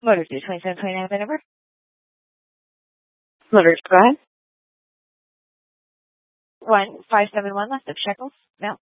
Motor 2729, the number. Motors, go ahead. 1571 left of Shekels. Now.